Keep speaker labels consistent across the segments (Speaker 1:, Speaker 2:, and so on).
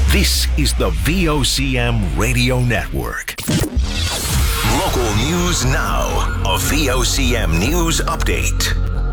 Speaker 1: This is the VOCM Radio Network. Local news now. A VOCM news update.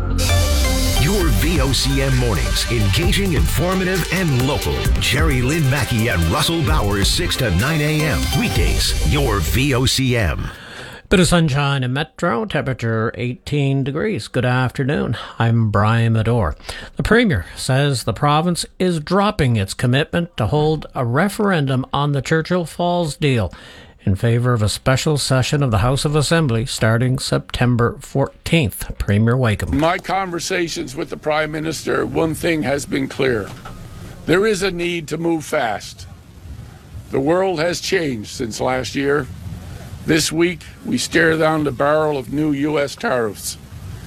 Speaker 1: Your VOCM mornings, engaging, informative, and local. Jerry Lynn Mackey and Russell Bowers, 6 to 9 a.m. Weekdays, your VOCM.
Speaker 2: Bit of sunshine in Metro, temperature 18 degrees. Good afternoon. I'm Brian Medore. The Premier says the province is dropping its commitment to hold a referendum on the Churchill Falls deal in favour of a special session of the House of Assembly starting September 14th. Premier Wakeham.
Speaker 3: In my conversations with the Prime Minister, one thing has been clear. There is a need to move fast. The world has changed since last year. This week, we stare down the barrel of new U.S. tariffs.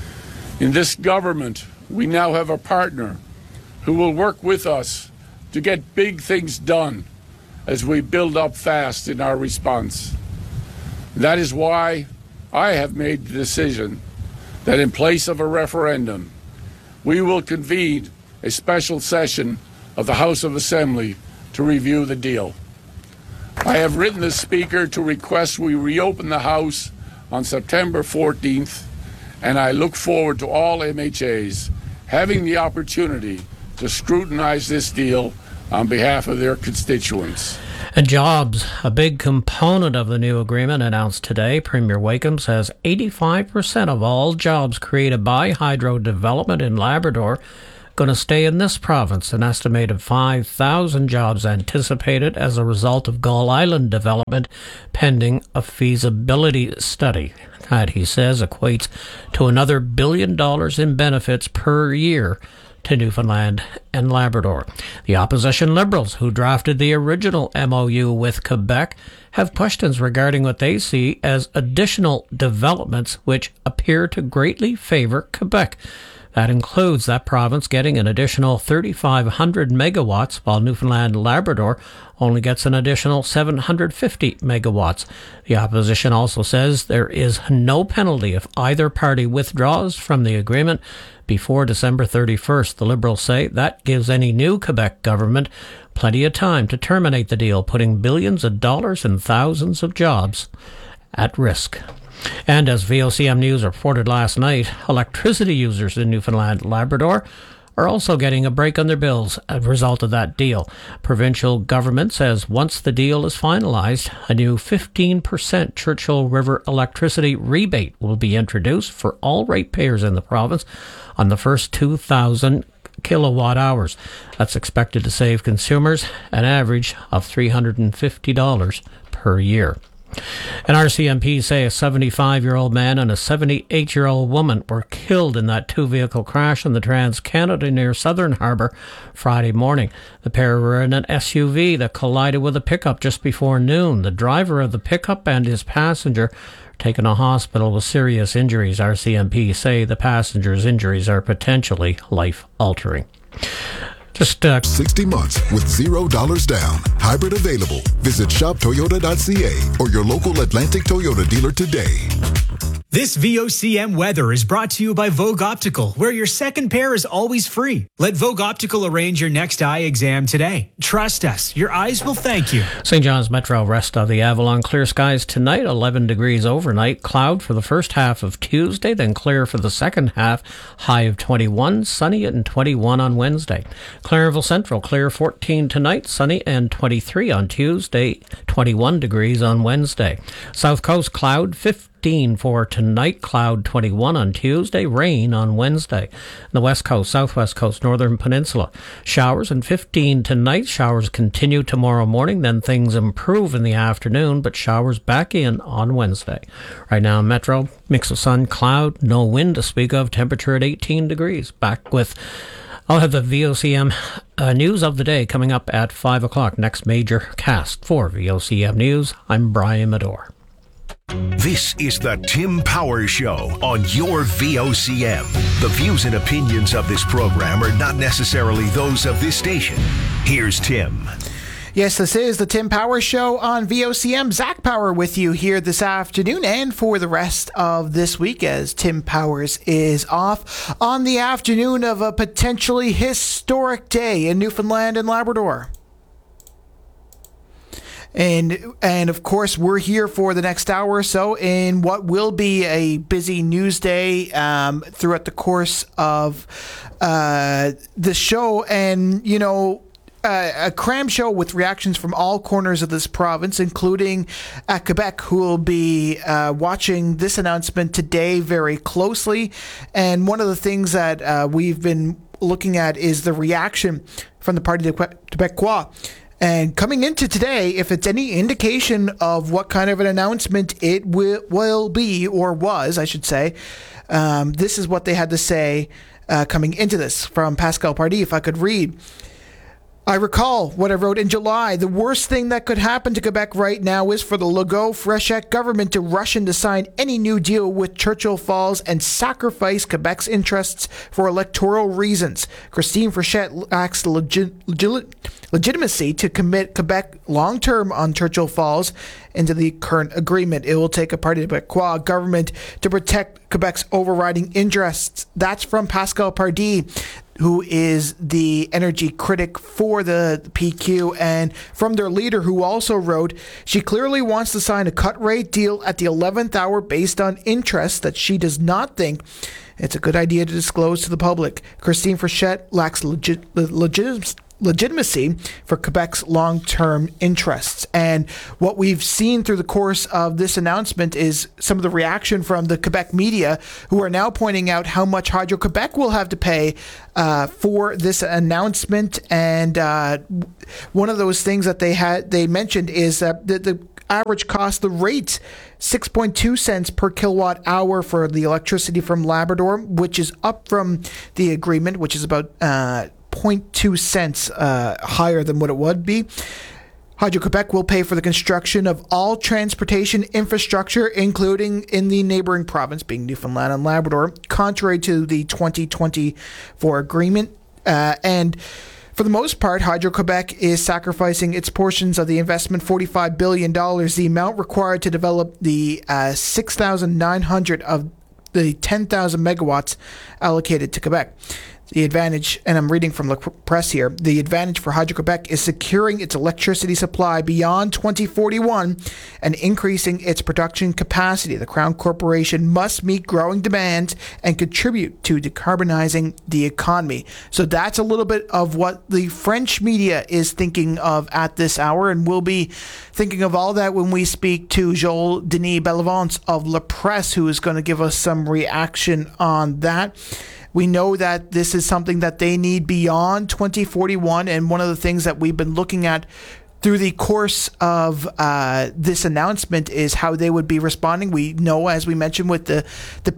Speaker 3: In this government, we now have a partner who will work with us to get big things done as we build up fast in our response. That is why I have made the decision that in place of a referendum, we will convene a special session of the House of Assembly to review the deal. I have written the Speaker to request we reopen the House on September 14th, and I look forward to all MHAs having the opportunity to scrutinize this deal on behalf of their constituents.
Speaker 2: And jobs, a big component of the new agreement announced today. Premier Wakeham says 85% of all jobs created by hydro development in Labrador going to stay in this province. An estimated 5,000 jobs anticipated as a result of Gull Island development pending a feasibility study. That, he says, equates to another $1 billion in benefits per year to Newfoundland and Labrador. The opposition Liberals, who drafted the original MOU with Quebec, have questions regarding what they see as additional developments which appear to greatly favour Quebec. That includes that province getting an additional 3,500 megawatts, while Newfoundland and Labrador only gets an additional 750 megawatts. The opposition also says there is no penalty if either party withdraws from the agreement before December 31st. The Liberals say that gives any new Quebec government plenty of time to terminate the deal, putting billions of dollars and thousands of jobs at risk. And as VOCM News reported last night, electricity users in Newfoundland and Labrador are also getting a break on their bills as a result of that deal. Provincial government says once the deal is finalised, a new 15% Churchill River electricity rebate will be introduced for all ratepayers in the province on the first 2,000 kilowatt hours. That's expected to save consumers an average of $350 per year. And RCMP say a 75-year-old man and a 78-year-old woman were killed in that two-vehicle crash in the Trans-Canada near Southern Harbour Friday morning. The pair were in an SUV that collided with a pickup just before noon. The driver of the pickup and his passenger are taken to hospital with serious injuries. RCMP say the passenger's injuries are potentially life-altering. Just
Speaker 4: 60 months with $0 down. Hybrid available. Visit shoptoyota.ca or your local Atlantic Toyota dealer today.
Speaker 5: This VOCM weather is brought to you by Vogue Optical, where your second pair is always free. Let Vogue Optical arrange your next eye exam today. Trust us, your eyes will thank you.
Speaker 2: St. John's Metro, rest of the Avalon. Clear skies tonight, 11 degrees overnight. Cloud for the first half of Tuesday, then clear for the second half. High of 21, sunny and 21 on Wednesday. Clarenville Central, clear 14 tonight, sunny and 23 on Tuesday, 21 degrees on Wednesday. South Coast, cloud 15 for tonight, cloud 21 on Tuesday, rain on Wednesday. The West Coast, Southwest Coast, Northern Peninsula, showers and 15 tonight. Showers continue tomorrow morning, then things improve in the afternoon, but showers back in on Wednesday. Right now, Metro, mix of sun, cloud, no wind to speak of, temperature at 18 degrees. Back with I'll have the VOCM news of the day coming up at 5 o'clock. Next major cast for VOCM News. I'm Brian Medore.
Speaker 1: This is the Tim Power Show on your VOCM. The views and opinions of this program are not necessarily those of this station. Here's Tim.
Speaker 6: Yes, this is the Tim Power Show on VOCM. Zach Power with you here this afternoon and for the rest of this week as Tim Powers is off on the afternoon of a potentially historic day in Newfoundland and Labrador. And of course, we're here for the next hour or so in what will be a busy news day throughout the course of the show. And, you know, a cram show with reactions from all corners of this province, including Quebec, who will be watching this announcement today very closely. And one of the things that we've been looking at is the reaction from the Parti Québécois. And coming into today, if it's any indication of what kind of an announcement it will be, or was, I should say, this is what they had to say coming into this from Pascal Pardee, if I could read. I recall what I wrote in July. The worst thing that could happen to Quebec right now is for the Legault-Fréchette government to rush in to sign any new deal with Churchill Falls and sacrifice Quebec's interests for electoral reasons. Christine Fréchette lacks legitimacy to commit Quebec long-term on Churchill Falls into the current agreement. It will take a Parti Québécois government to protect Quebec's overriding interests. That's from Pascal Pardee, who is the energy critic for the PQ, and from their leader, who also wrote, she clearly wants to sign a cut-rate deal at the 11th hour based on interests that she does not think it's a good idea to disclose to the public. Christine Fréchette lacks legitimacy for Quebec's long-term interests. And what we've seen through the course of this announcement is some of the reaction from the Quebec media, who are now pointing out how much Hydro-Quebec will have to pay for this announcement. And one of those things that they mentioned is that the average cost, the rate, 6.2 cents per kilowatt hour for the electricity from Labrador, which is up from the agreement, which is about 0.2 cents higher than what it would be. Hydro-Quebec will pay for the construction of all transportation infrastructure, including in the neighboring province, being Newfoundland and Labrador, contrary to the 2024 agreement. And for the most part, Hydro-Quebec is sacrificing its portions of the investment, $45 billion, the amount required to develop the 6,900 of the 10,000 megawatts allocated to Quebec. The advantage, and I'm reading from La Presse here, the advantage for Hydro-Quebec is securing its electricity supply beyond 2041 and increasing its production capacity. The Crown Corporation must meet growing demand and contribute to decarbonizing the economy. So that's a little bit of what the French media is thinking of at this hour, and we'll be thinking of all that when we speak to Joel Denis Bellevance of La Presse, who is going to give us some reaction on that. We know that this is something that they need beyond 2041, and one of the things that we've been looking at through the course of this announcement is how they would be responding. We know, as we mentioned, with the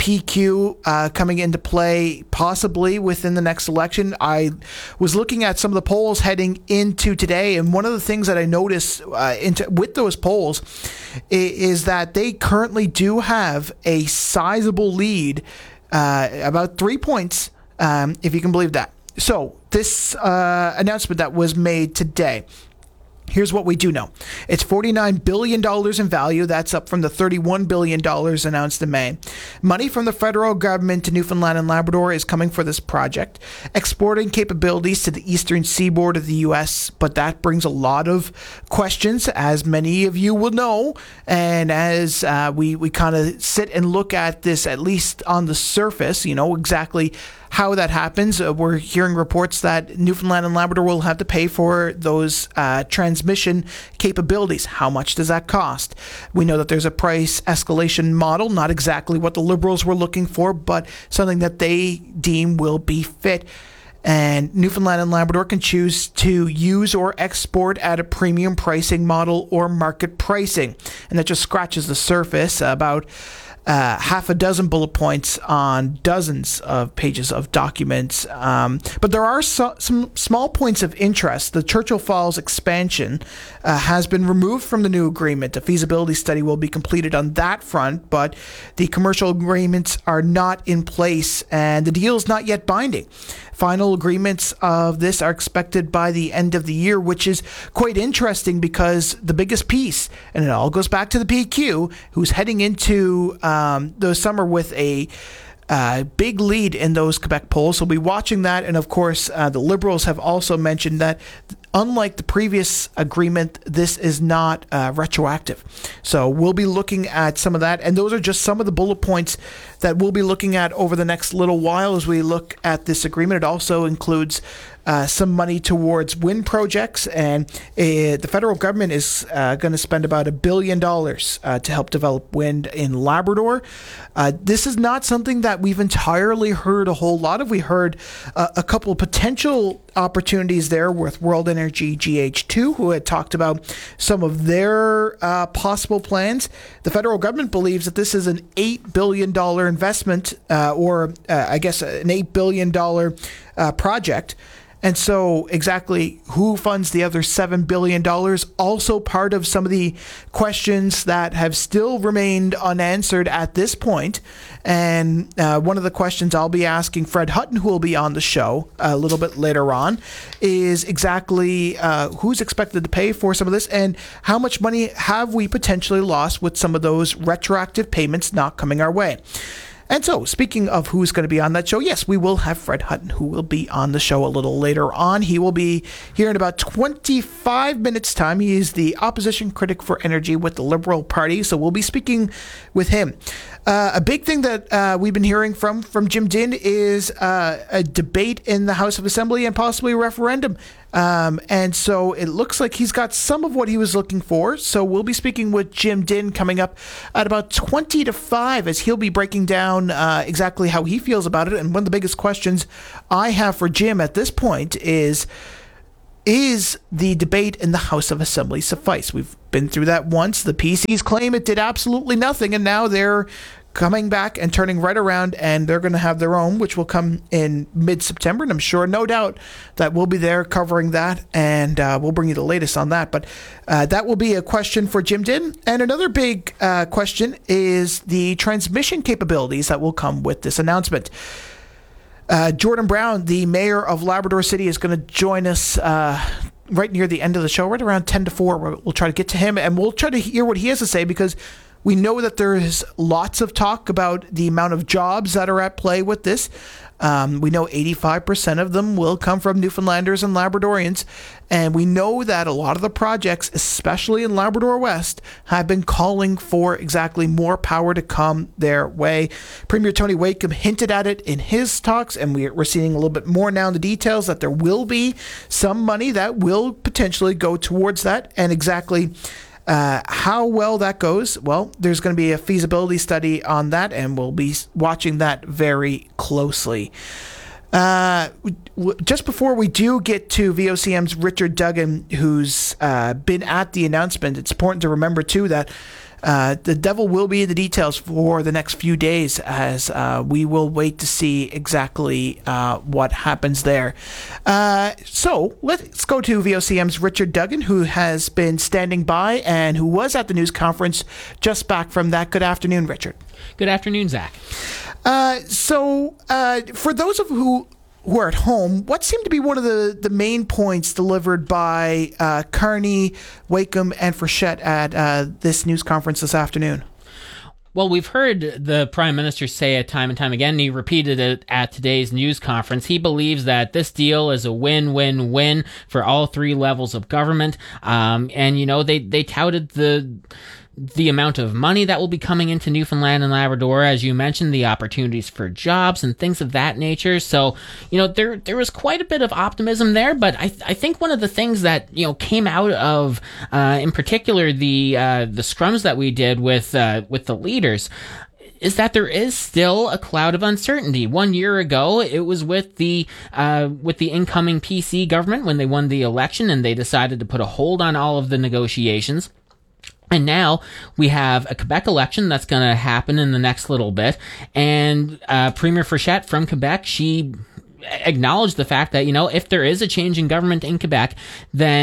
Speaker 6: PQ coming into play possibly within the next election. I was looking at some of the polls heading into today, and one of the things that I noticed with those polls is that they currently do have a sizable lead, about 3 points, if you can believe that. So this announcement that was made today, here's what we do know. It's $49 billion in value. That's up from the $31 billion announced in May. Money from the federal government to Newfoundland and Labrador is coming for this project. Exporting capabilities to the eastern seaboard of the U.S., but that brings a lot of questions, as many of you will know. And as we kind of sit and look at this, at least on the surface, you know exactly how that happens. We're hearing reports that Newfoundland and Labrador will have to pay for those transmission capabilities. How much does that cost? We know that there's a price escalation model, not exactly what the Liberals were looking for, but something that they deem will be fit. And Newfoundland and Labrador can choose to use or export at a premium pricing model or market pricing. And that just scratches the surface. About half a dozen bullet points on dozens of pages of documents. But there are some small points of interest. The Churchill Falls expansion has been removed from the new agreement. A feasibility study will be completed on that front, but the commercial agreements are not in place, and the deal is not yet binding. Final agreements of this are expected by the end of the year, which is quite interesting because the biggest piece, and it all goes back to the PQ, who's heading into the summer with a big lead in those Quebec polls. So we'll be watching that. And of course, the Liberals have also mentioned that unlike the previous agreement, this is not retroactive. So we'll be looking at some of that. And those are just some of the bullet points that we'll be looking at over the next little while as we look at this agreement. It also includes some money towards wind projects, and the federal government is going to spend about $1 billion to help develop wind in Labrador. This is not something that we've entirely heard a whole lot of. We heard a couple of potential opportunities there with World Energy GH2, who had talked about some of their possible plans. The federal government believes that this is an $8 billion investment, or I guess an $8 billion project. And so exactly who funds the other $7 billion? Also part of some of the questions that have still remained unanswered at this point. And one of the questions I'll be asking Fred Hutton, who will be on the show a little bit later on, is exactly who's expected to pay for some of this and how much money have we potentially lost with some of those retroactive payments not coming our way. And so, speaking of who's going to be on that show, yes, we will have Fred Hutton, who will be on the show a little later on. He will be here in about 25 minutes' time. He is the opposition critic for energy with the Liberal Party, so we'll be speaking with him. A big thing that we've been hearing from Jim Dinn is a debate in the House of Assembly and possibly a referendum. And so it looks like he's got some of what he was looking for. So we'll be speaking with Jim Dinn coming up at about 20 to 5 as he'll be breaking down exactly how he feels about it. And one of the biggest questions I have for Jim at this point is the debate in the House of Assembly suffice? We've been through that once. The PCs claim it did absolutely nothing, and now they're coming back and turning right around, and they're going to have their own, which will come in mid-September, and I'm sure, no doubt, that we'll be there covering that, and we'll bring you the latest on that. But that will be a question for Jim Dinn. And another big question is the transmission capabilities that will come with this announcement. Jordan Brown, the mayor of Labrador City, is going to join us right near the end of the show, right around 10 to 4. We'll try to get to him, and we'll try to hear what he has to say, because we know that there is lots of talk about the amount of jobs that are at play with this. We know 85% of them will come from Newfoundlanders and Labradorians. And we know that a lot of the projects, especially in Labrador West, have been calling for exactly more power to come their way. Premier Tony Wakeham hinted at it in his talks, and we're seeing a little bit more now in the details that there will be some money that will potentially go towards that. And exactly how well that goes, well, there's going to be a feasibility study on that, and we'll be watching that very closely. Just before we do get to VOCM's Richard Duggan, who's been at the announcement, it's important to remember, too, that the devil will be in the details for the next few days, as we will wait to see exactly what happens there. So let's go to VOCM's Richard Duggan, who has been standing by and who was at the news conference just back from that. Good afternoon, Richard.
Speaker 7: Good afternoon, Zach.
Speaker 6: So for those of who are at home, what seemed to be one of the main points delivered by Carney, Wakeham, and Frechette at this news conference this afternoon?
Speaker 7: Well, we've heard the Prime Minister say it time and time again, and he repeated it at today's news conference. He believes that this deal is a win-win-win for all three levels of government. And, you know, they touted the amount of money that will be coming into Newfoundland and Labrador, as you mentioned, the opportunities for jobs and things of that nature. So, you know, there was quite a bit of optimism there, but I think one of the things that, you know, came out of, in particular, the scrums that we did with the leaders, is that there is still a cloud of uncertainty. 1 year ago, it was with the incoming PC government when they won the election, and they decided to put a hold on all of the negotiations. And now we have a Quebec election that's going to happen in the next little bit. And Premier Frechette from Quebec, she acknowledged the fact that, you know, if there is a change in government in Quebec, then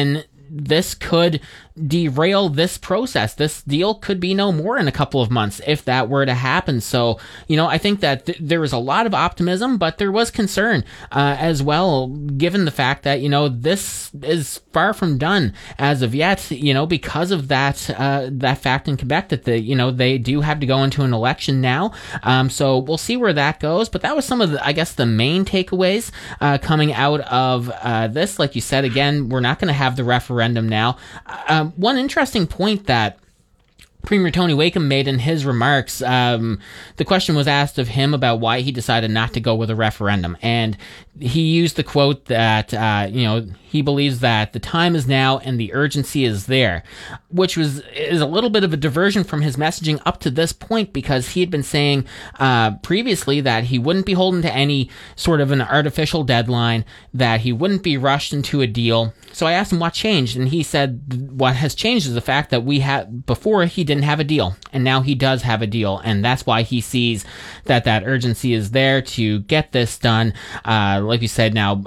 Speaker 7: this could derail this process. This deal could be no more in a couple of months if that were to happen. So, I think that there was a lot of optimism, but there was concern as well, given the fact that, this is far from done as of yet, because of that fact in Quebec that they do have to go into an election now. So we'll see where that goes. But that was some of the main takeaways coming out of this. Like you said, again, we're not going to have the referendum now. One interesting point that Premier Tony Wakeham made in his remarks, the question was asked of him about why he decided not to go with a referendum. And he used the quote that, he believes that the time is now and the urgency is there, which is a little bit of a diversion from his messaging up to this point, because he had been saying previously that he wouldn't be holding to any sort of an artificial deadline, that he wouldn't be rushed into a deal. So I asked him what changed, and he said what has changed is the fact that before he didn't have a deal, and now he does have a deal, and that's why he sees that urgency is there to get this done. Like you said, now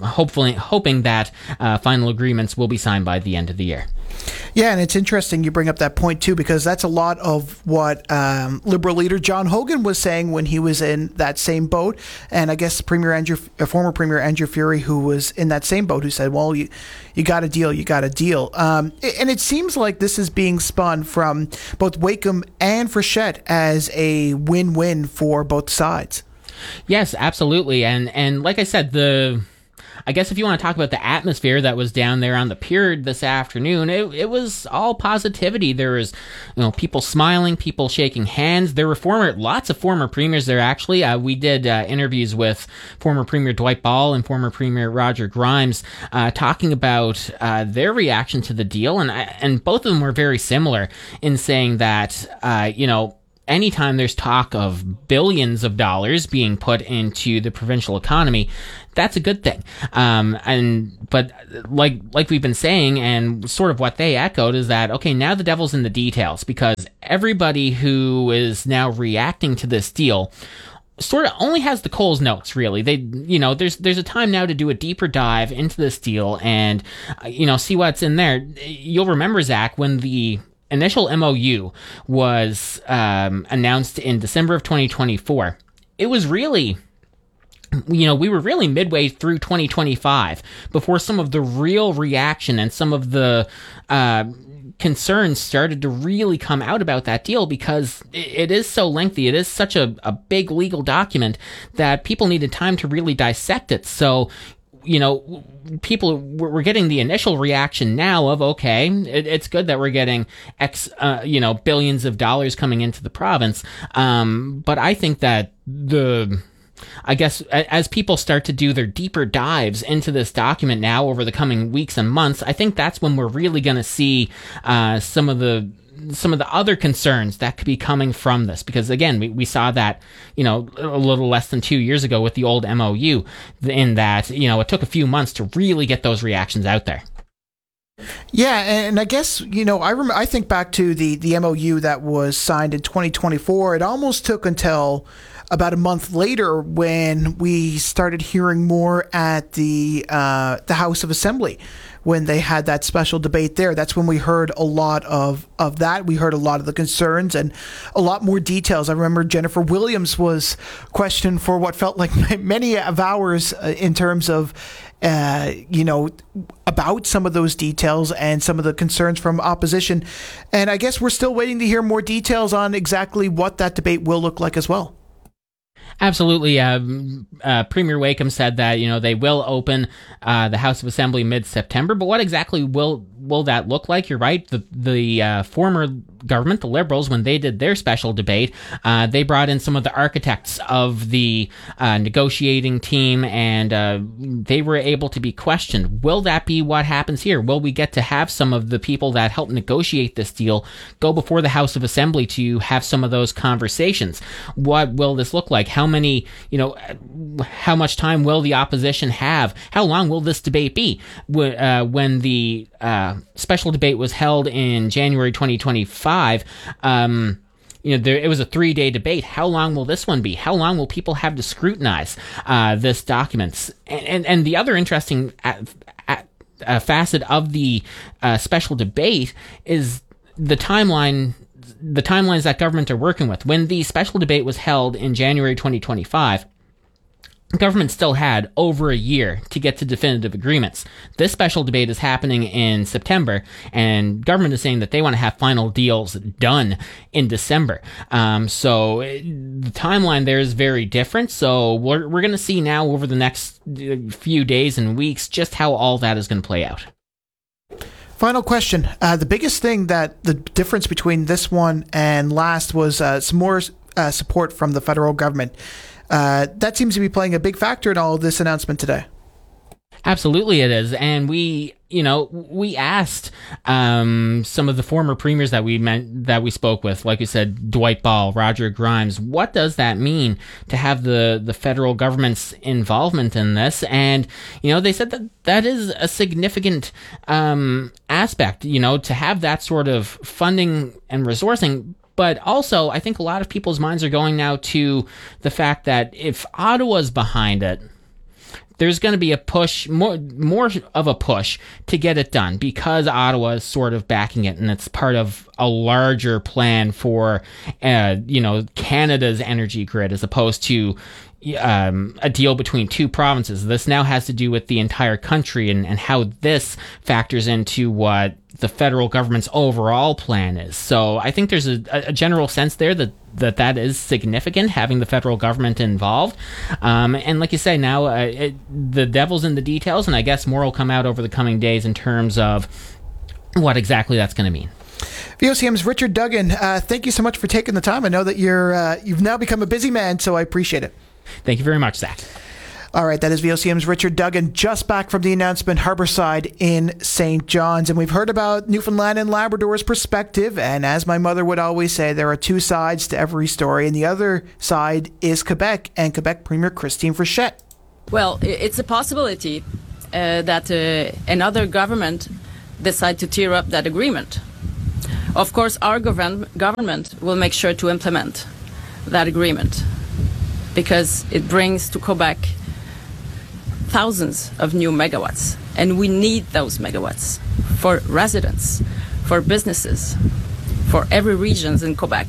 Speaker 7: hoping that final agreements will be signed by the end of the year.
Speaker 6: Yeah, and it's interesting you bring up that point too, because that's a lot of what Liberal leader John Hogan was saying when he was in that same boat, and I guess former Premier Andrew Furey, who was in that same boat, who said, "Well, you got a deal, you got a deal." And it seems like this is being spun from both Wakeham and Frechette as a win-win for both sides.
Speaker 7: Yes, absolutely, and like I said, I guess if you want to talk about the atmosphere that was down there on the pier this afternoon, it was all positivity. There was, people smiling, people shaking hands. There were lots of former premiers there, actually. We did interviews with former Premier Dwight Ball and former Premier Roger Grimes talking about their reaction to the deal, and both of them were very similar in saying that, anytime there's talk of billions of dollars being put into the provincial economy, that's a good thing. But like we've been saying, and sort of what they echoed, is that, okay, now the devil's in the details, because everybody who is now reacting to this deal sort of only has the Coles notes, really. There's a time now to do a deeper dive into this deal and, see what's in there. You'll remember, Zach, when the initial MOU was announced in December of 2024. It was really, we were really midway through 2025 before some of the real reaction and some of the concerns started to really come out about that deal, because it is so lengthy. It is such a big legal document that people needed time to really dissect it. So, people we're getting the initial reaction now of, okay, it's good that we're getting billions of dollars coming into the province. But I think that as people start to do their deeper dives into this document now over the coming weeks and months, I think that's when we're really going to see some of the other concerns that could be coming from this. Because again, we saw that, a little less than 2 years ago with the old MOU, in that, it took a few months to really get those reactions out there.
Speaker 6: Yeah, and I guess, I think back to the MOU that was signed in 2024. It almost took until about a month later when we started hearing more at the House of Assembly, when they had that special debate there. That's when we heard a lot of that. We heard a lot of the concerns and a lot more details. I remember Jennifer Williams was questioned for what felt like many of hours in terms of, about some of those details and some of the concerns from opposition. And I guess we're still waiting to hear more details on exactly what that debate will look like as well.
Speaker 7: Absolutely. Premier Wakeham said that, they will open the House of Assembly mid-September, but what exactly will that look like? You're right. The former government, the Liberals, when they did their special debate, they brought in some of the architects of the negotiating team, and they were able to be questioned. Will that be what happens here? Will we get to have some of the people that helped negotiate this deal go before the House of Assembly to have some of those conversations? What will this look like? How much time will the opposition have? How long will this debate be? When the special debate was held in January 2025, it was a 3-day debate. How long will this one be? How long will people have to scrutinize this document? And the other interesting facet of the special debate is the timelines that government are working with. When the special debate was held in January 2025, government still had over a year to get to definitive agreements. This special debate is happening in September, and government is saying that they want to have final deals done in December. So the timeline there is very different. So we're going to see now over the next few days and weeks just how all that is going to play out.
Speaker 6: Final question. The biggest thing that the difference between this one and last was some more support from the federal government. That seems to be playing a big factor in all of this announcement today.
Speaker 7: Absolutely it is. And we asked some of the former premiers that we spoke with, like you said, Dwight Ball, Roger Grimes, what does that mean to have the federal government's involvement in this? And, they said that is a significant aspect, to have that sort of funding and resourcing. But also, I think a lot of people's minds are going now to the fact that if Ottawa's behind it, there's going to be a push, more of a push to get it done because Ottawa is sort of backing it, and it's part of a larger plan for, Canada's energy grid as opposed to a deal between two provinces. This now has to do with the entire country and how this factors into what the federal government's overall plan is. So I think there's a general sense there that is significant, having the federal government involved. And like you say, now the devil's in the details, and I guess more will come out over the coming days in terms of what exactly that's going to mean.
Speaker 6: VOCM's Richard Duggan, thank you so much for taking the time. I know that you've now become a busy man, so I appreciate it.
Speaker 7: Thank you very much, Zach.
Speaker 6: All right, that is VOCM's Richard Duggan, just back from the announcement, Harborside in St. John's. And we've heard about Newfoundland and Labrador's perspective. And as my mother would always say, there are two sides to every story. And the other side is Quebec and Quebec Premier Christine Frechette.
Speaker 8: Well, it's a possibility that another government decide to tear up that agreement. Of course, our government will make sure to implement that agreement because it brings to Quebec thousands of new megawatts, and we need those megawatts for residents, for businesses, for every region in Quebec.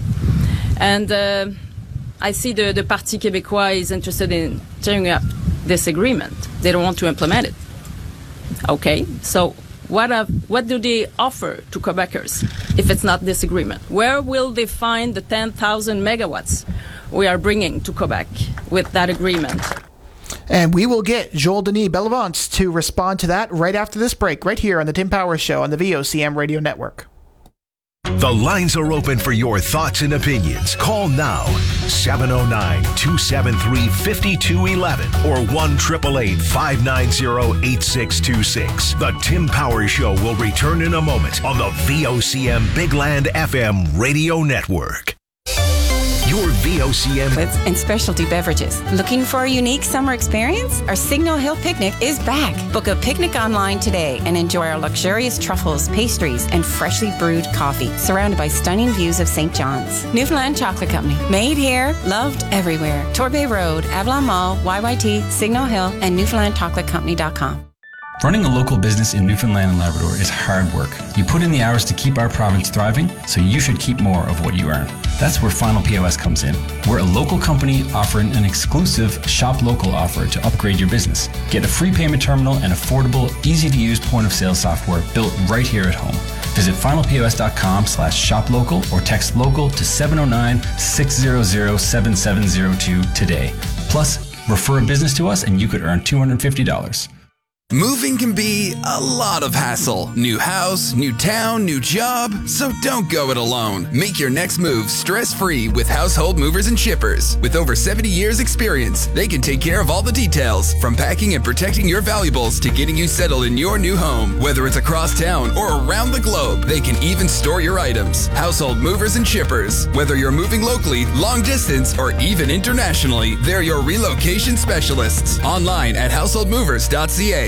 Speaker 8: And I see the Parti Québécois is interested in tearing up this agreement. They don't want to implement it. Okay, so what do they offer to Quebecers if it's not this agreement? Where will they find the 10,000 megawatts we are bringing to Quebec with that agreement?
Speaker 6: And we will get Joel Denis Bellevance to respond to that right after this break, right here on the Tim Powers Show on the VOCM Radio Network.
Speaker 1: The lines are open for your thoughts and opinions. Call now, 709-273-5211 or 1-888-590-8626. The Tim Powers Show will return in a moment on the VOCM Big Land FM Radio Network. Your VOCM
Speaker 9: and specialty beverages. Looking for a unique summer experience? Our Signal Hill Picnic is back. Book a picnic online today and enjoy our luxurious truffles, pastries, and freshly brewed coffee, surrounded by stunning views of St. John's. Newfoundland Chocolate Company. Made here, loved everywhere. Torbay Road, Avalon Mall, YYT, Signal Hill, and NewfoundlandChocolateCompany.com.
Speaker 10: Running a local business in Newfoundland and Labrador is hard work. You put in the hours to keep our province thriving, so you should keep more of what you earn. That's where Final POS comes in. We're a local company offering an exclusive Shop Local offer to upgrade your business. Get a free payment terminal and affordable, easy-to-use point-of-sale software built right here at home. Visit finalpos.com/shoplocal or text local to 709-600-7702 today. Plus, refer a business to us and you could earn $250.
Speaker 11: Moving can be a lot of hassle. New house, new town, new job. So don't go it alone. Make your next move stress-free with Household Movers and Shippers. With over 70 years experience, they can take care of all the details, from packing and protecting your valuables to getting you settled in your new home. Whether it's across town or around the globe, they can even store your items. Household Movers and Shippers. Whether you're moving locally, long distance, or even internationally, they're your relocation specialists. Online at householdmovers.ca.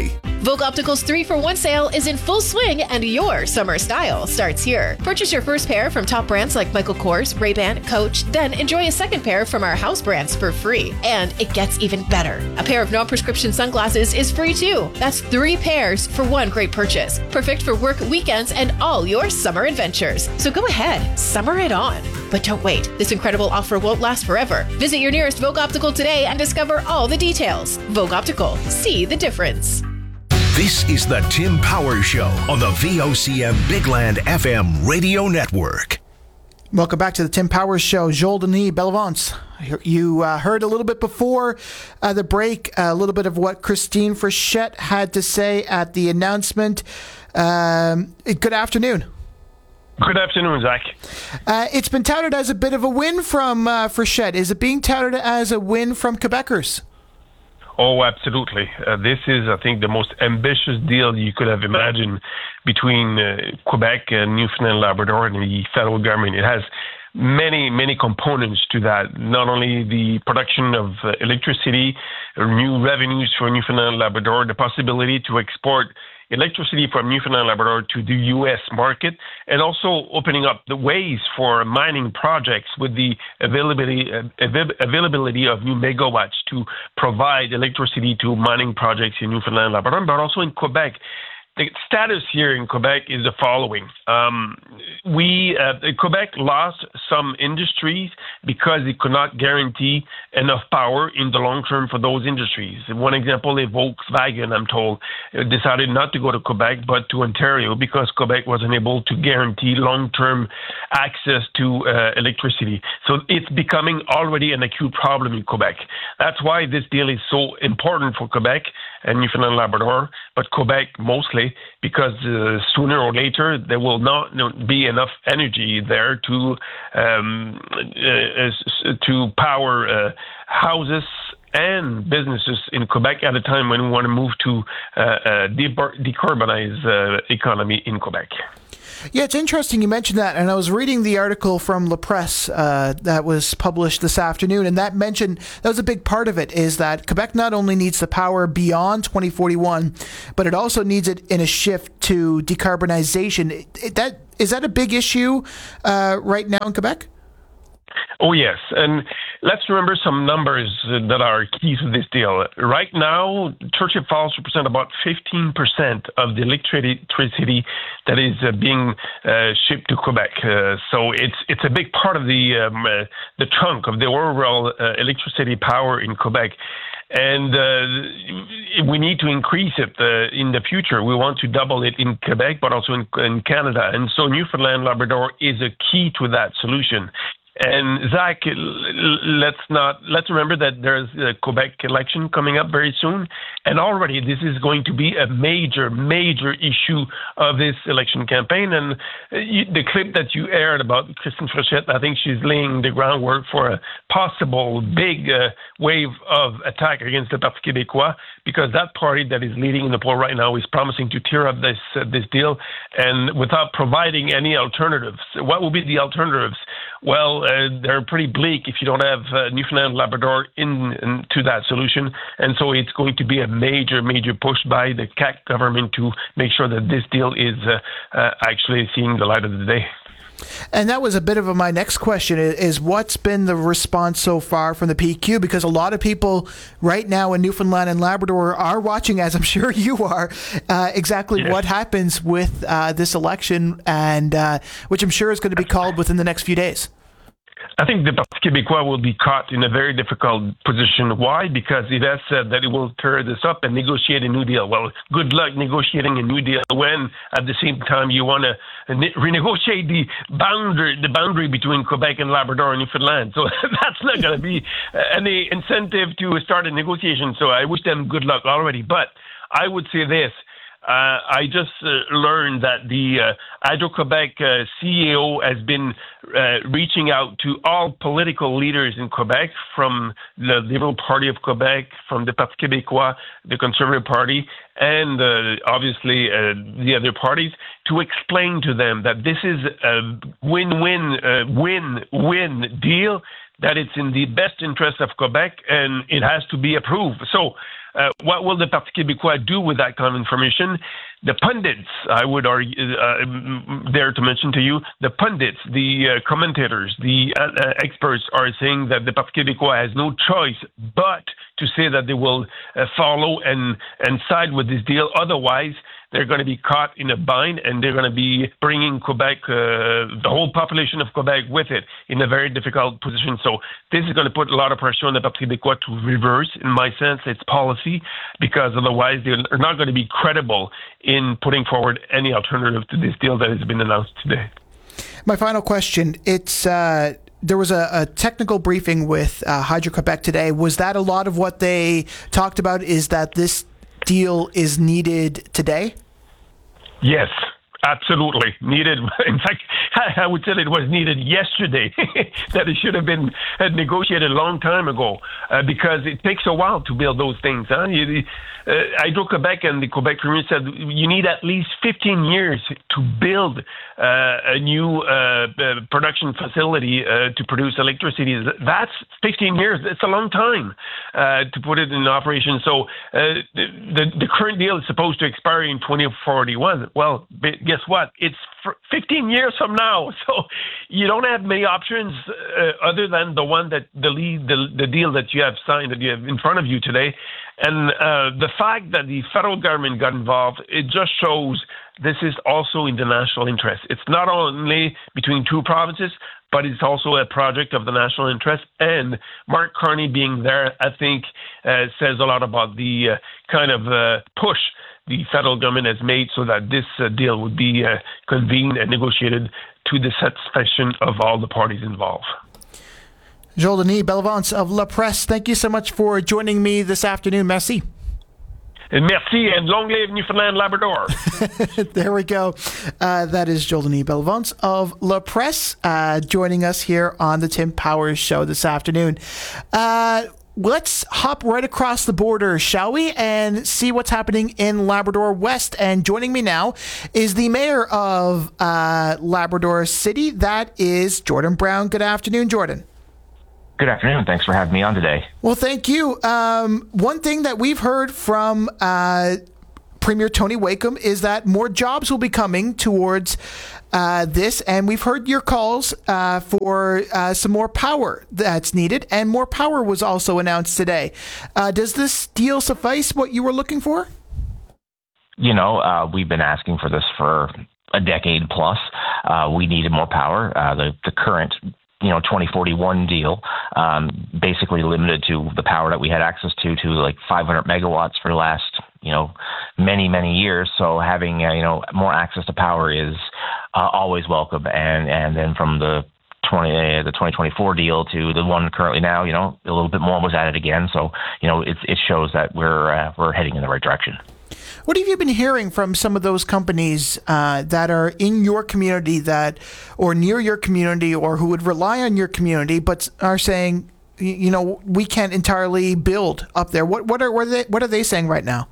Speaker 12: Vogue Optical's 3-for-1 sale is in full swing and your summer style starts here. Purchase your first pair from top brands like Michael Kors, Ray-Ban, Coach, then enjoy a second pair from our house brands for free. And it gets even better. A pair of non-prescription sunglasses is free too. That's 3 pairs for one great purchase. Perfect for work, weekends, and all your summer adventures. So go ahead, summer it on. But don't wait. This incredible offer won't last forever. Visit your nearest Vogue Optical today and discover all the details. Vogue Optical. See the difference.
Speaker 1: This is the Tim Powers Show on the VOCM Bigland FM radio network.
Speaker 6: Welcome back to the Tim Powers Show. Joel Denis, Bellavance. You heard a little bit before the break, a little bit of what Christine Frechette had to say at the announcement. Good afternoon.
Speaker 13: Good afternoon, Zach.
Speaker 6: It's been touted as a bit of a win from Frechette. Is it being touted as a win from Quebecers?
Speaker 13: Oh, absolutely. This is, I think, the most ambitious deal you could have imagined between Quebec and Newfoundland and Labrador and the federal government. It has many, many components to that. Not only the production of electricity, new revenues for Newfoundland and Labrador, the possibility to export electricity from Newfoundland and Labrador to the U.S. market, and also opening up the ways for mining projects with the availability of new megawatts to provide electricity to mining projects in Newfoundland and Labrador, but also in Quebec. The status here in Quebec is the following. Quebec lost some industries because it could not guarantee enough power in the long term for those industries. One example is Volkswagen, I'm told, decided not to go to Quebec but to Ontario because Quebec wasn't able to guarantee long-term access to electricity. So it's becoming already an acute problem in Quebec. That's why this deal is so important for Quebec and Newfoundland and Labrador, but Quebec mostly, because sooner or later there will not be enough energy there to power houses and businesses in Quebec at a time when we want to move to decarbonize economy in Quebec.
Speaker 6: Yeah, it's interesting you mentioned that, and I was reading the article from La Presse that was published this afternoon, and that was a big part of it, is that Quebec not only needs the power beyond 2041, but it also needs it in a shift to decarbonization. Is that a big issue right now in Quebec?
Speaker 13: Oh, yes. And let's remember some numbers that are key to this deal. Right now, Churchill Falls represent about 15% of the electricity that is being shipped to Quebec. So it's a big part of the chunk of the overall electricity power in Quebec. And we need to increase it in the future. We want to double it in Quebec, but also in Canada. And so Newfoundland Labrador is a key to that solution. And Zach, let's remember that there's a Quebec election coming up very soon, and already this is going to be a major issue of this election campaign. And the clip that you aired about Christine Frechette, I think she's laying the groundwork for a possible big wave of attack against the Parti Québécois, because that party that is leading in the poll right now is promising to tear up this deal, and without providing any alternatives. What will be the alternatives? Well, they're pretty bleak if you don't have Newfoundland and Labrador into that solution. And so it's going to be a major push by the CAQ government to make sure that this deal is actually seeing the light of the day.
Speaker 6: And that was a bit of my next question, is what's been the response so far from the PQ? Because a lot of people right now in Newfoundland and Labrador are watching, as I'm sure you are, exactly what happens with this election, and which I'm sure is going to be called within the next few days.
Speaker 13: I think the Parti Québécois will be caught in a very difficult position. Why? Because it has said that it will tear this up and negotiate a new deal. Well, good luck negotiating a new deal when, at the same time, you want to renegotiate the boundary between Quebec and Labrador and Newfoundland. So that's not going to be any incentive to start a negotiation. So I wish them good luck already. But I would say this. I just learned that the Hydro-Quebec CEO has been reaching out to all political leaders in Quebec, from the Liberal Party of Quebec, from the Parti Québécois, the Conservative Party, and obviously the other parties, to explain to them that this is a win-win deal, that it's in the best interest of Quebec, and it has to be approved. So what will the Parti Québécois do with that kind of information? The pundits, I would argue, dare to mention to you, the pundits, the commentators, the experts are saying that the Parti Québécois has no choice but to say that they will follow and side with this deal. Otherwise, they're going to be caught in a bind, and they're going to be bringing Quebec, the whole population of Quebec with it, in a very difficult position. So this is going to put a lot of pressure on the Parti Québécois to reverse, in my sense, its policy, because otherwise they're not going to be credible in putting forward any alternative to this deal that has been announced today.
Speaker 6: My final question, it's... there was a technical briefing with Hydro-Québec today. Was that a lot of what they talked about, is that this deal is needed today?
Speaker 13: Yes, absolutely needed. In fact, I would say it was needed yesterday, that it should have been negotiated a long time ago, because it takes a while to build those things. Hydro-Québec and the Quebec Premier said you need at least 15 years to build a new production facility to produce electricity. That's 15 years. It's a long time to put it in operation. So the current deal is supposed to expire in 2041. Well, guess what? It's 15 years from now. So you don't have many options other than the one that the deal that you have signed, that you have in front of you today. And the fact that the federal government got involved, it just shows this is also in the national interest. It's not only between two provinces, but it's also a project of the national interest. And Mark Carney being there, I think, says a lot about the kind of push the federal government has made so that this deal would be convened and negotiated to the satisfaction of all the parties involved.
Speaker 6: Joel Denis Bellavance of La Presse, thank you so much for joining me this afternoon. Merci.
Speaker 13: Merci, and long live Newfoundland Labrador.
Speaker 6: There we go. That is Joel Denis Bellavance of La Presse joining us here on the Tim Powers Show this afternoon. Let's hop right across the border, shall we, and see what's happening in Labrador West. And joining me now is the mayor of Labrador City. That is Jordan Brown. Good afternoon, Jordan.
Speaker 14: Good afternoon. Thanks for having me on today.
Speaker 6: Well, thank you. One thing that we've heard from Premier Tony Wakeham is that more jobs will be coming towards this, and we've heard your calls for some more power that's needed, and more power was also announced today. Does this deal suffice what you were looking for?
Speaker 14: You know, we've been asking for this for a decade plus. We needed more power. The current 2041 deal, basically limited to the power that we had access to like 500 megawatts for the last, many, many years. So having, more access to power is always welcome. And then from the 2024 deal to the one currently now, a little bit more was added again. So, it shows that we're heading in the right direction.
Speaker 6: What have you been hearing from some of those companies that are in your community or near your community, or who would rely on your community, but are saying, we can't entirely build up there? What are they saying right now?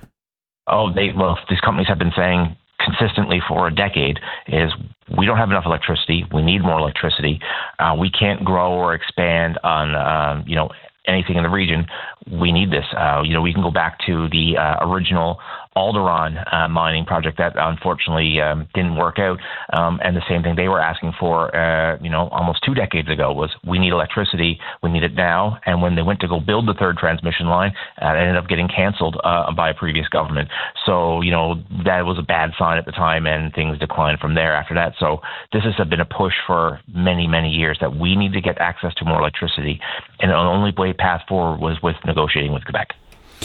Speaker 14: These companies have been saying consistently for a decade is we don't have enough electricity. We need more electricity. We can't grow or expand on, anything in the region. We need this. We can go back to the original Alderon mining project that unfortunately didn't work out. And the same thing they were asking for, almost 2 decades ago was we need electricity. We need it now. And when they went to go build the third transmission line, it ended up getting canceled by a previous government. So, that was a bad sign at the time, and things declined from there after that. So this has been a push for many, many years that we need to get access to more electricity. And the only path forward was with negotiating with Quebec.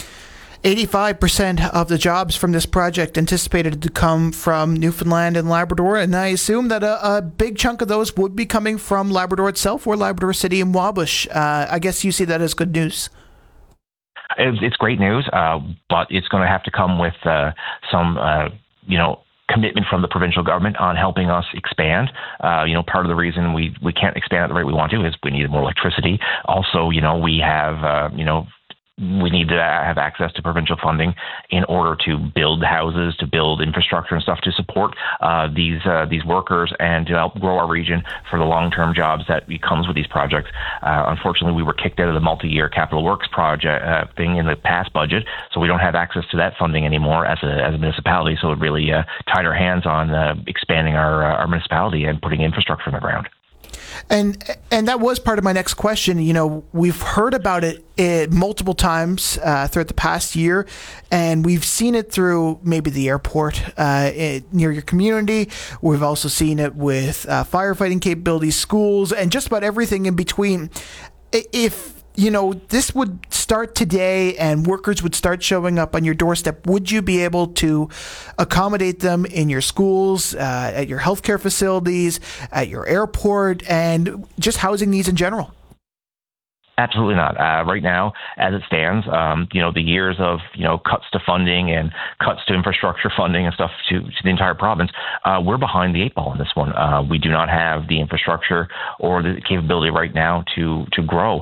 Speaker 6: 85% of the jobs from this project anticipated to come from Newfoundland and Labrador, and I assume that a big chunk of those would be coming from Labrador itself or Labrador City and Wabush. I guess you see that as good news.
Speaker 14: It's great news, but it's going to have to come with some, commitment from the provincial government on helping us expand. Part of the reason we can't expand at the rate we want to is we need more electricity. Also, we have, we need to have access to provincial funding in order to build houses, to build infrastructure and stuff to support these workers and to help grow our region for the long-term jobs that comes with these projects. Unfortunately, we were kicked out of the multi-year capital works project thing in the past budget, so we don't have access to that funding anymore as a municipality. So it really tied our hands on expanding our municipality and putting infrastructure in the ground.
Speaker 6: And that was part of my next question. You know, we've heard about it multiple times throughout the past year, and we've seen it through maybe the airport near your community. We've also seen it with firefighting capabilities, schools, and just about everything in between. If this would start today and workers would start showing up on your doorstep, would you be able to accommodate them in your schools, at your healthcare facilities, at your airport, and just housing needs in general?
Speaker 14: Absolutely not. Right now, as it stands, the years of, cuts to funding and cuts to infrastructure funding and stuff to the entire province, we're behind the eight ball on this one. We do not have the infrastructure or the capability right now to grow,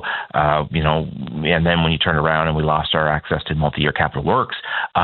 Speaker 14: and then when you turn around and we lost our access to multi-year capital works,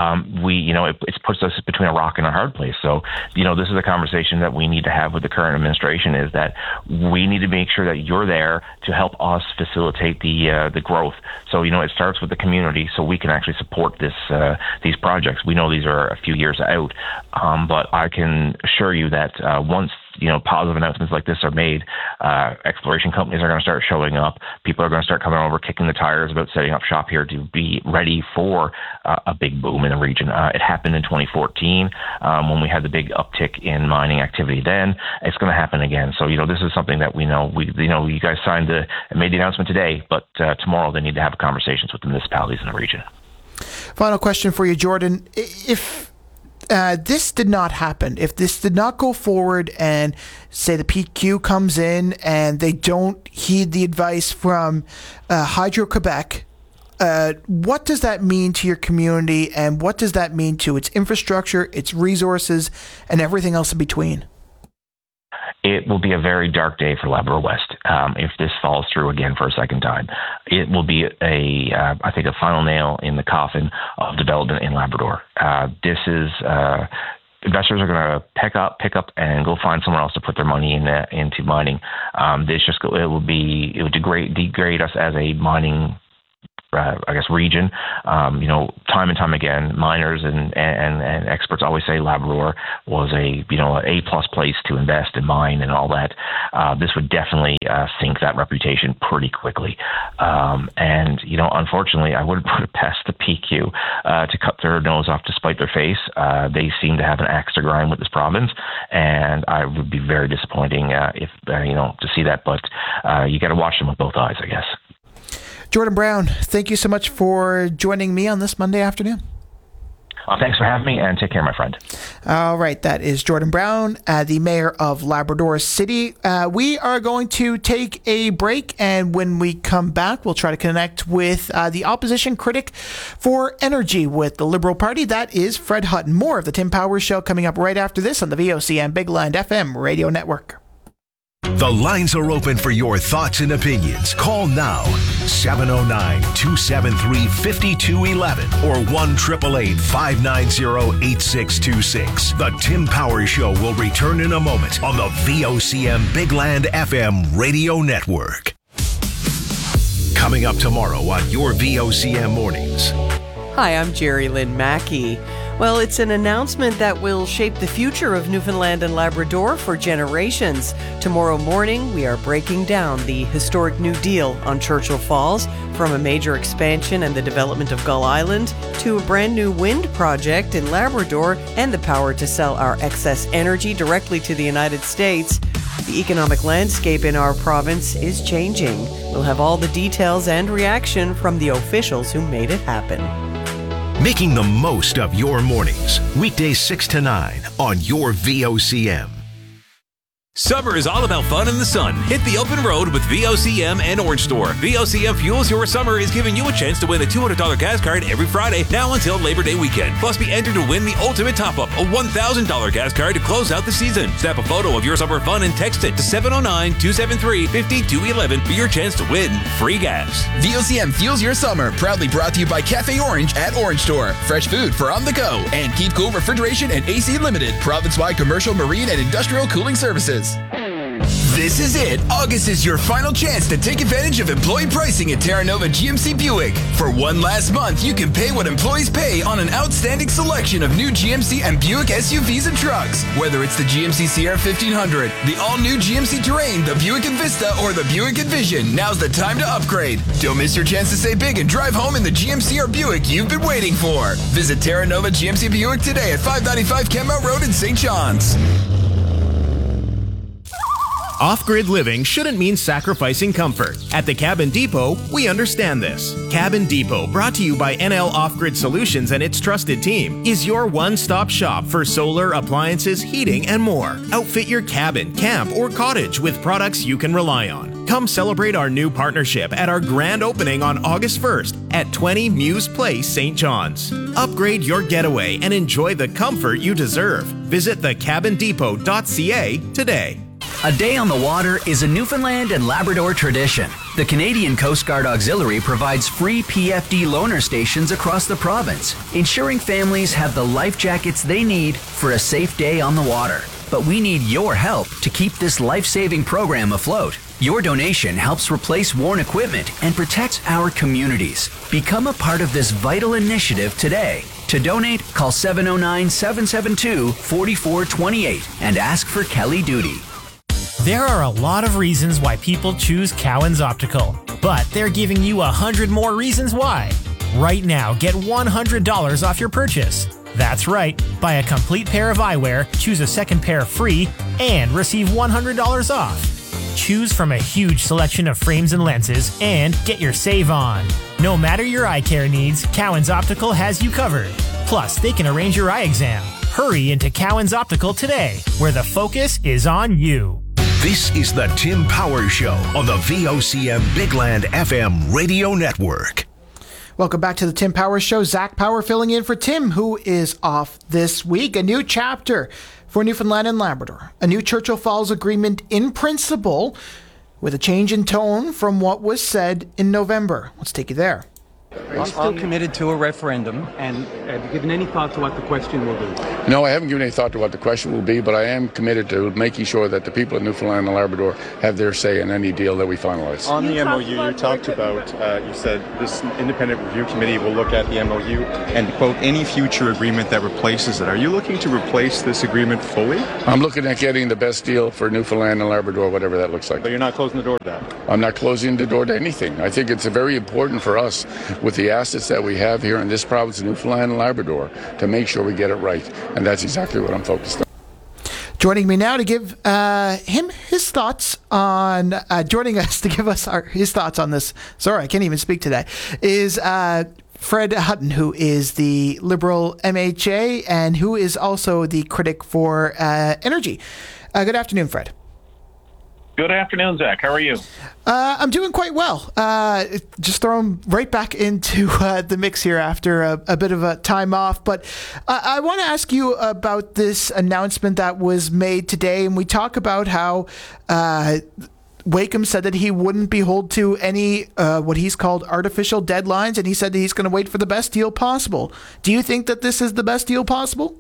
Speaker 14: it puts us between a rock and a hard place. So, this is a conversation that we need to have with the current administration, is that we need to make sure that you're there to help us facilitate the growth. So, it starts with the community so we can actually support these projects. We know these are a few years out, but I can assure you that once positive announcements like this are made, exploration companies are going to start showing up. People are going to start coming over, kicking the tires about setting up shop here to be ready for a big boom in the region. It happened in 2014 when we had the big uptick in mining activity. Then it's going to happen again. So this is something that we know. You guys signed and made the announcement today, but tomorrow they need to have conversations with the municipalities in the region.
Speaker 6: Final question for you, Jordan. If this did not happen, if this did not go forward and say the PQ comes in and they don't heed the advice from Hydro-Quebec, what does that mean to your community, and what does that mean to its infrastructure, its resources, and everything else in between?
Speaker 14: It will be a very dark day for Labrador West if this falls through again for a second time. It will be I think, a final nail in the coffin of development in Labrador. Investors are going to pick up and go find somewhere else to put their money into mining. It would degrade us as a mining region. Time and time again, miners and experts always say Labrador was a A+ place to invest and mine and all that. This would definitely sink that reputation pretty quickly. Unfortunately, I wouldn't put it past the PQ to cut their nose off to spite their face. They seem to have an axe to grind with this province, and I would be very disappointing if to see that. But you got to watch them with both eyes, I guess.
Speaker 6: Jordan Brown, thank you so much for joining me on this Monday afternoon.
Speaker 14: Thanks for having me, and take care, my friend.
Speaker 6: All right, that is Jordan Brown, the mayor of Labrador City. We are going to take a break, and when we come back, we'll try to connect with the opposition critic for energy with the Liberal Party. That is Fred Hutton. More of the Tim Powers Show coming up right after this on the VOCM Big Land FM radio network.
Speaker 1: The lines are open for your thoughts and opinions. Call now, 709-273-5211 or 1-888-590-8626. The Tim Powers Show will return in a moment on the VOCM Big Land FM radio network. Coming up tomorrow on your VOCM Mornings.
Speaker 15: Hi, I'm Jerry Lynn Mackey. Well, it's an announcement that will shape the future of Newfoundland and Labrador for generations. Tomorrow morning, we are breaking down the historic New Deal on Churchill Falls, from a major expansion and the development of Gull Island to a brand new wind project in Labrador and the power to sell our excess energy directly to the United States. The economic landscape in our province is changing. We'll have all the details and reaction from the officials who made it happen.
Speaker 1: Making the most of your mornings. Weekdays 6 to 9 on your VOCM.
Speaker 16: Summer is all about fun in the sun. Hit the open road with VOCM and Orange Store. VOCM Fuels Your Summer is giving you a chance to win a $200 gas card every Friday, now until Labor Day weekend. Plus, be entered to win the ultimate top-up, a $1,000 gas card to close out the season. Snap a photo of your summer fun and text it to 709-273-5211 for your chance to win free gas.
Speaker 11: VOCM Fuels Your Summer, proudly brought to you by Cafe Orange at Orange Store. Fresh food for on the go. And Keep Cool Refrigeration and AC Limited, province-wide commercial, marine, and industrial cooling services. This is it. August is your final chance to take advantage of employee pricing at Terra Nova GMC Buick. For one last month, you can pay what employees pay on an outstanding selection of new GMC and Buick SUVs and trucks. Whether it's the GMC Sierra 1500, the all-new GMC Terrain, the Buick Envista, or the Buick Envision, now's the time to upgrade. Don't miss your chance to save big and drive home in the GMC or Buick you've been waiting for. Visit Terra Nova GMC Buick today at 595 Kenmount Road in St. John's.
Speaker 17: Off-grid living shouldn't mean sacrificing comfort. At the Cabin Depot, we understand this. Cabin Depot, brought to you by NL Off-Grid Solutions and its trusted team, is your one-stop shop for solar, appliances, heating, and more. Outfit your cabin, camp, or cottage with products you can rely on. Come celebrate our new partnership at our grand opening on August 1st at 20 Muse Place, St. John's. Upgrade your getaway and enjoy the comfort you deserve. Visit thecabindepot.ca today.
Speaker 18: A day on the water is a Newfoundland and Labrador tradition. The Canadian Coast Guard Auxiliary provides free PFD loaner stations across the province, ensuring families have the life jackets they need for a safe day on the water. But we need your help to keep this life-saving program afloat. Your donation helps replace worn equipment and protects our communities. Become a part of this vital initiative today. To donate, call 709-772-4428 and ask for Kelly Duty.
Speaker 19: There are a lot of reasons why people choose Cowan's Optical, but they're giving you 100 more reasons why. Right now, get $100 off your purchase. That's right. Buy a complete pair of eyewear, choose a second pair free, and receive $100 off. Choose from a huge selection of frames and lenses and get your save on. No matter your eye care needs, Cowan's Optical has you covered. Plus, they can arrange your eye exam. Hurry into Cowan's Optical today, where the focus is on you.
Speaker 1: This is the Tim Power Show on the VOCM Bigland FM radio network.
Speaker 6: Welcome back to the Tim Power Show. Zach Power filling in for Tim, who is off this week. A new chapter for Newfoundland and Labrador. A new Churchill Falls agreement in principle with a change in tone from what was said in November. Let's take you there.
Speaker 20: Are you still committed to a referendum, and have you given any thought to what the question will be?
Speaker 3: No, I haven't given any thought to what the question will be, but I am committed to making sure that the people of Newfoundland and Labrador have their say in any deal that we finalize.
Speaker 21: On the MOU, you talked about, you said this independent review committee will look at the MOU and, quote, any future agreement that replaces it. Are you looking to replace this agreement fully?
Speaker 3: I'm looking at getting the best deal for Newfoundland and Labrador, whatever that looks like.
Speaker 21: But you're not closing the door to that?
Speaker 3: I'm not closing the door to anything. I think it's very important for us, with the assets that we have here in this province of Newfoundland and Labrador, to make sure we get it right. And that's exactly what I'm focused on.
Speaker 6: Joining me now to give him his thoughts on, joining us to give us his thoughts on this, sorry, I can't even speak today, is Fred Hutton, who is the Liberal MHA and who is also the critic for energy. Good afternoon, Fred.
Speaker 22: Good afternoon, Zach. How are you?
Speaker 6: I'm doing quite well. Just thrown right back into the mix here after a bit of a time off. But I want to ask you about this announcement that was made today. And we talk about how Wakeham said that he wouldn't be held to any what he's called artificial deadlines. And he said that he's going to wait for the best deal possible. Do you think that this is the best deal possible?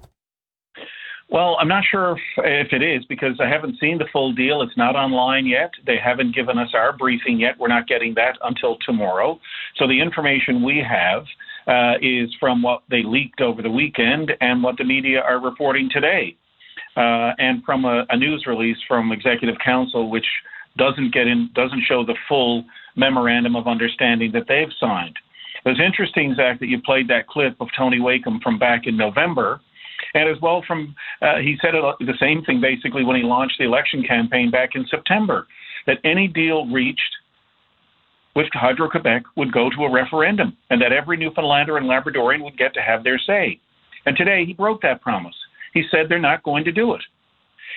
Speaker 22: Well, I'm not sure if it is, because I haven't seen the full deal. It's not online yet. They haven't given us our briefing yet. We're not getting that until tomorrow. So the information we have is from what they leaked over the weekend and what the media are reporting today. And from a news release from Executive Council, which doesn't show the full memorandum of understanding that they've signed. It was interesting, Zach, that you played that clip of Tony Wakeham from back in November. And as well from, he said the same thing basically when he launched the election campaign back in September, that any deal reached with Hydro-Quebec would go to a referendum and that every Newfoundlander and Labradorian would get to have their say. And today he broke that promise. He said they're not going to do it.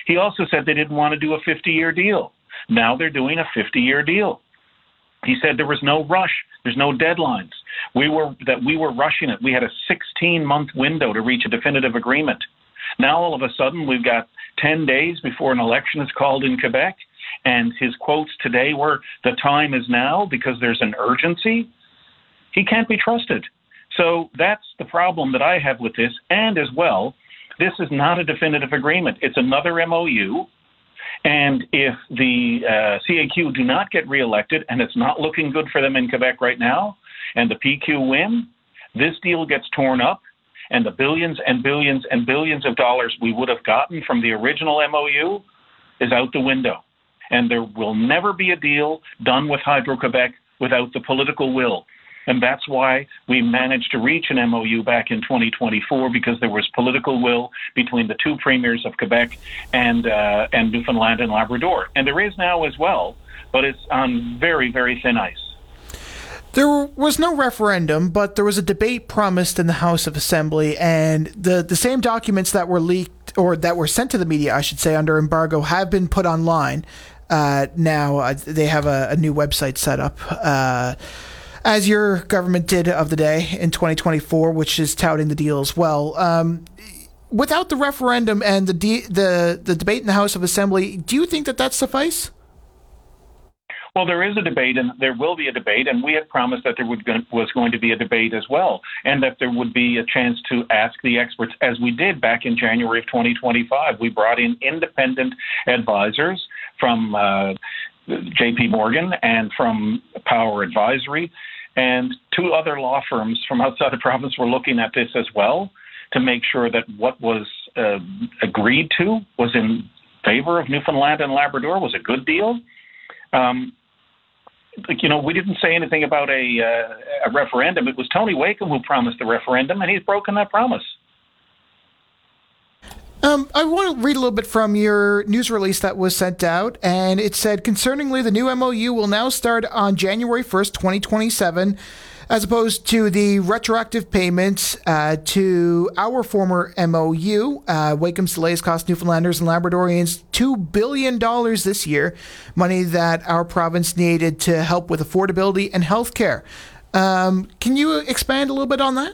Speaker 22: He also said they didn't want to do a 50-year deal. Now they're doing a 50-year deal. He said there was no rush. There's no deadlines. We were rushing it. We had a 16-month window to reach a definitive agreement. Now, all of a sudden, we've got 10 days before an election is called in Quebec, and his quotes today were, "The time is now because there's an urgency." He can't be trusted. So that's the problem that I have with this. And as well, this is not a definitive agreement. It's another MOU. And if the CAQ do not get reelected, and it's not looking good for them in Quebec right now, and the PQ win, this deal gets torn up, and the billions and billions and billions of dollars we would have gotten from the original MOU is out the window. And there will never be a deal done with Hydro-Quebec without the political will. And that's why we managed to reach an MOU back in 2024, because there was political will between the two premiers of Quebec and Newfoundland and Labrador. And there is now as well, but it's on very, very thin ice.
Speaker 6: There was no referendum, but there was a debate promised in the House of Assembly, and the same documents that were leaked, or that were sent to the media, I should say, under embargo, have been put online. Now they have a new website set up, as your government did of the day in 2024, which is touting the deal as well. Without the referendum and the debate in the House of Assembly, do you think that suffice?
Speaker 22: Well, there is a debate, and there will be a debate, and we had promised that there was going to be a debate as well, and that there would be a chance to ask the experts, as we did back in January of 2025. We brought in independent advisors from J.P. Morgan and from Power Advisory, and two other law firms from outside the province were looking at this as well, to make sure that what was agreed to was in favor of Newfoundland and Labrador, was a good deal. We didn't say anything about a referendum. It was Tony Wakeham who promised the referendum, and he's broken that promise.
Speaker 6: I want to read a little bit from your news release that was sent out, and it said, concerningly, the new MOU will now start on January 1st, 2027, as opposed to the retroactive payments to our former MOU. Wakeham's delays cost Newfoundlanders and Labradorians $2 billion this year, money that our province needed to help with affordability and health care. Can you expand a little bit on that?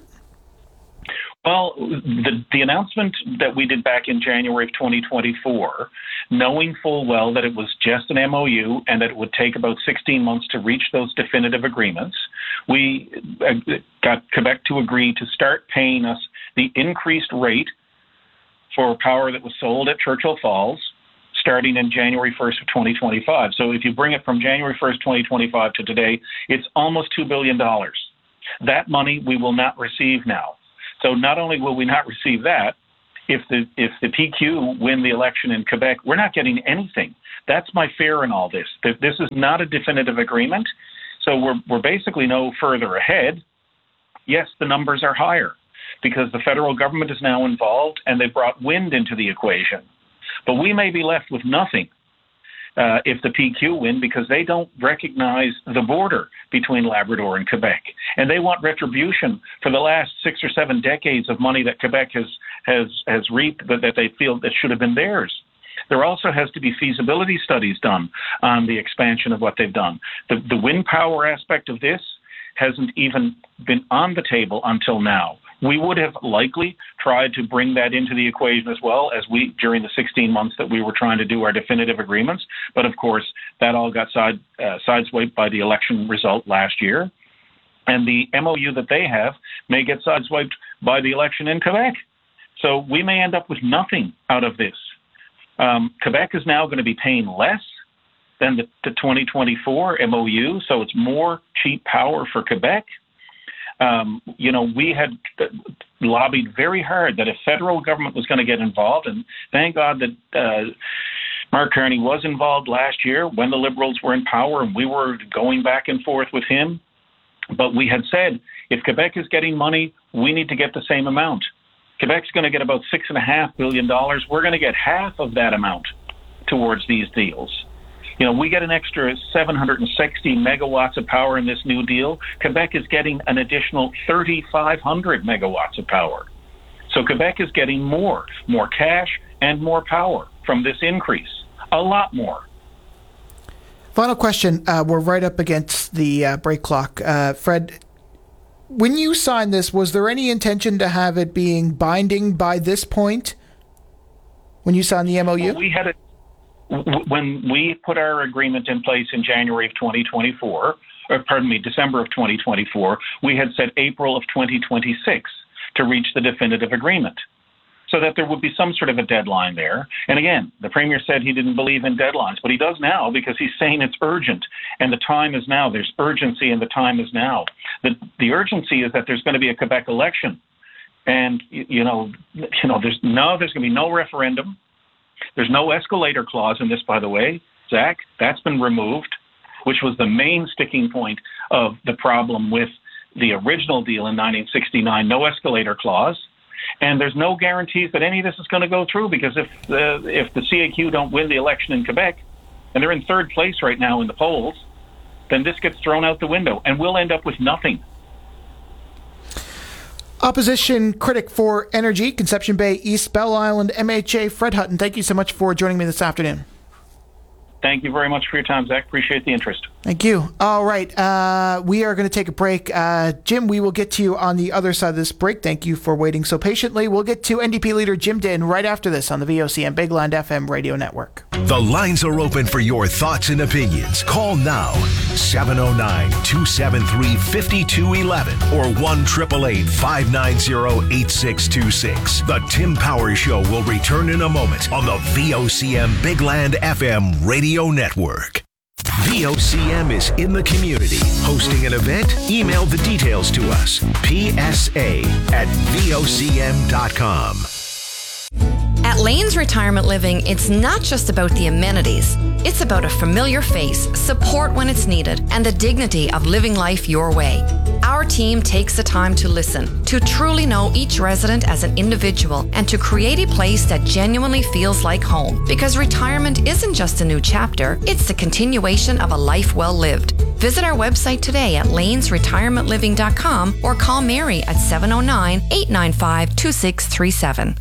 Speaker 22: Well, the announcement that we did back in January of 2024, knowing full well that it was just an MOU and that it would take about 16 months to reach those definitive agreements, we got Quebec to agree to start paying us the increased rate for power that was sold at Churchill Falls starting in January 1st of 2025. So if you bring it from January 1st, 2025 to today, it's almost $2 billion. That money we will not receive now. So not only will we not receive that, if the PQ win the election in Quebec, we're not getting anything. That's my fear in all this. This is not a definitive agreement, so we're basically no further ahead. Yes, the numbers are higher because the federal government is now involved and they brought wind into the equation. But we may be left with nothing if the PQ win, because they don't recognize the border between Labrador and Quebec. And they want retribution for the last 6 or 7 decades of money that Quebec has reaped that they feel that should have been theirs. There also has to be feasibility studies done on the expansion of what they've done. The wind power aspect of this hasn't even been on the table until now. We would have likely tried to bring that into the equation as well during the 16 months that we were trying to do our definitive agreements. But of course, that all got sideswiped by the election result last year. And the MOU that they have may get sideswiped by the election in Quebec. So we may end up with nothing out of this. Quebec is now going to be paying less than the 2024 MOU, so it's more cheap power for Quebec. We had lobbied very hard that if federal government was going to get involved, and thank God that Mark Carney was involved last year when the Liberals were in power and we were going back and forth with him. But we had said, if Quebec is getting money, we need to get the same amount. Quebec's going to get about $6.5 billion. We're going to get half of that amount towards these deals. We get an extra 760 megawatts of power in this new deal. Quebec is getting an additional 3,500 megawatts of power. So Quebec is getting more cash and more power. from this increase. A lot more.
Speaker 6: Final question. We're right up against the break clock. Fred, when you signed this, was there any intention to have it being binding by this point when you signed the MOU?
Speaker 22: Well, we had it when we put our agreement in place in January of 2024, December of 2024, we had said April of 2026 to reach the definitive agreement, so that there would be some sort of a deadline there. And again, the Premier said he didn't believe in deadlines, but he does now, because he's saying it's urgent and the time is now. There's urgency and the time is now. The urgency is that there's going to be a Quebec election. And, there's going to be no referendum. There's no escalator clause in this, by the way, Zach. That's been removed, which was the main sticking point of the problem with the original deal in 1969, no escalator clause. And there's no guarantees that any of this is going to go through, because if the CAQ don't win the election in Quebec, and they're in third place right now in the polls, then this gets thrown out the window, and we'll end up with nothing.
Speaker 6: Opposition critic for energy, Conception Bay, East Bell Island, MHA, Fred Hutton, thank you so much for joining me this afternoon.
Speaker 22: Thank you very much for your time, Zach. Appreciate the interest.
Speaker 6: Thank you. All right. We are going to take a break. Jim, we will get to you on the other side of this break. Thank you for waiting so patiently. We'll get to NDP leader Jim Dinn right after this on the VOCM Big Land FM radio network.
Speaker 1: The lines are open for your thoughts and opinions. Call now, 709-273-5211 or 1-888-590-8626. The Tim Powers Show will return in a moment on the VOCM Big Land FM radio network. VOCM is in the community. Hosting an event? Email the details to us. PSA@VOCM.com.
Speaker 4: At Lane's Retirement Living, it's not just about the amenities. It's about a familiar face, support when it's needed, and the dignity of living life your way. Our team takes the time to listen, to truly know each resident as an individual, and to create a place that genuinely feels like home. Because retirement isn't just a new chapter, it's the continuation of a life well lived. Visit our website today at lanesretirementliving.com or call Mary at 709-895-2637.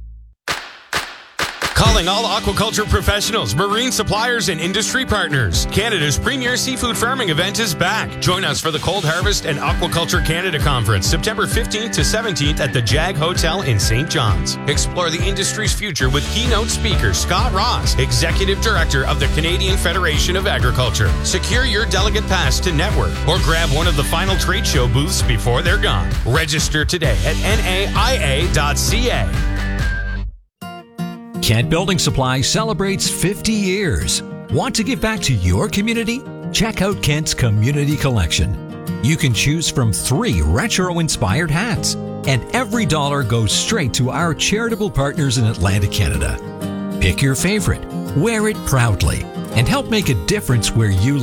Speaker 5: Calling all aquaculture professionals, marine suppliers, and industry partners. Canada's premier seafood farming event is back. Join us for the Cold Harvest and Aquaculture Canada Conference, September 15th to 17th at the Jag Hotel in St. John's. Explore the industry's future with keynote speaker Scott Ross, Executive Director of the Canadian Federation of Agriculture. Secure your delegate pass to network or grab one of the final trade show booths before they're gone. Register today at naia.ca.
Speaker 23: Kent Building Supply celebrates 50 years. Want to give back to your community? Check out Kent's Community Collection. You can choose from 3 retro-inspired hats, and every dollar goes straight to our charitable partners in Atlantic Canada. Pick your favorite, wear it proudly, and help make a difference where you live.